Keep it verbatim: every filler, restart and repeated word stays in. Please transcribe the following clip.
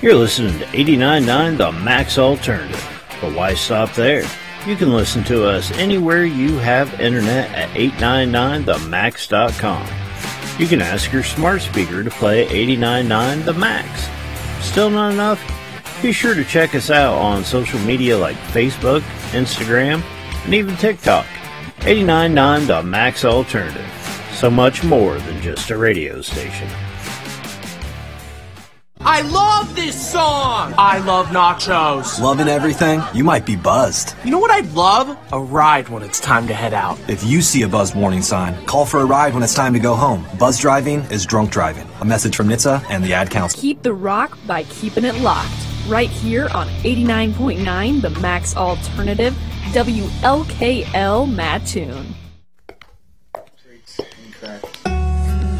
You're listening to eighty-nine point nine The Max Alternative. But why stop there? You can listen to us anywhere you have internet at eight ninety-nine the max dot com. You can ask your smart speaker to play eighty-nine point nine The Max. Still not enough? Be sure to check us out on social media like Facebook, Instagram, and even TikTok. eighty-nine point nine The Max Alternative. So much more than just a radio station. I love this song! I love nachos. Loving everything? You might be buzzed. You know what I'd love? A ride when it's time to head out. If you see a buzz warning sign, call for a ride when it's time to go home. Buzz driving is drunk driving. A message from N H T S A and the Ad Council. Keep the rock by keeping it locked. Right here on eighty-nine point nine The Max Alternative, W L K L Mattoon.